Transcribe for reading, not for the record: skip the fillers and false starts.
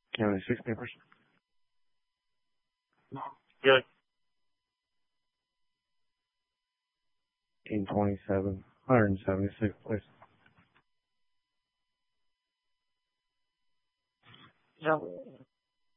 County six papers. Good. 1827, 176, please. Yeah.